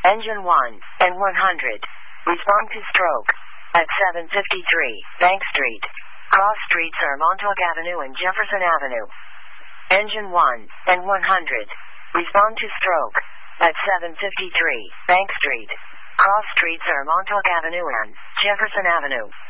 Engine 1 and 100. Respond to stroke. At 753 Bank Street. Cross streets are Montauk Avenue and Jefferson Avenue. Engine 1 and 100. Respond to stroke. At 753 Bank Street. Cross streets are Montauk Avenue and Jefferson Avenue.